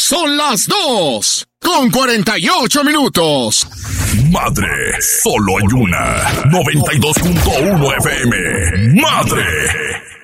Son las 2:48. Madre, solo hay una. 92.1 FM. Madre.